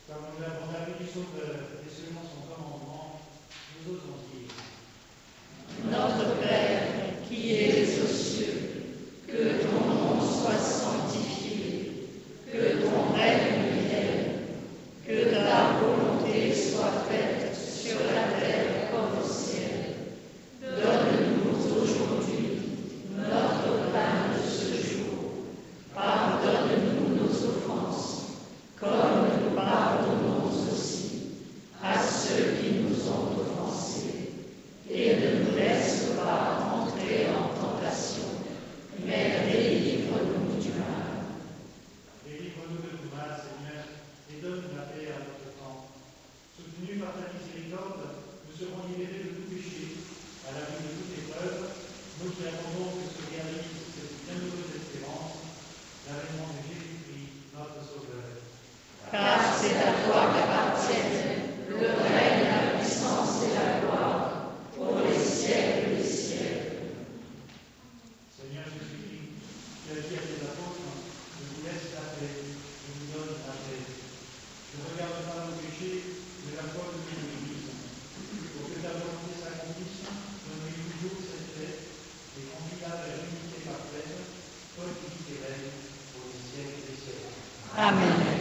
Comme nous l'avons appris du Sauveur et selon son commandement, nous osons dire. Notre Père, qui es aux cieux, que ton nom soit sanctifié, que ton règne vienne, que ta volonté soit faite sur la terre comme au ciel. Donne-nous aujourd'hui notre pain de ce jour. Pardonne-nous nos offenses, comme nous pardonnons aussi à ceux qui nous ont offensés. Et ne nous laisse pas entrer en tentation, mais délivre-nous du mal. Délivre-nous de tout mal, Seigneur, et donne la paix à notre temps. Soutenus par ta miséricorde, nous serons libérés de tout péché, à l'abri de toute épreuve, nous qui attendons que se réalise cette bienheureuse espérance, l'avènement de Jésus-Christ, notre Sauveur. Car c'est à toi qu'appartiennent le règne, la puissance et la gloire, pour les siècles des siècles. Seigneur Jésus-Christ, tu as dit à tes apôtres, je vous laisse la paix, je vous donne la paix. Ne regarde pas nos péchés, mais la foi de l'Église. Pour que ta volonté s'accomplisse, donne-lui toujours cette paix, et conduis-la vers l'unité parfaite, toi qui vis et règnes pour les siècles des siècles. Amen.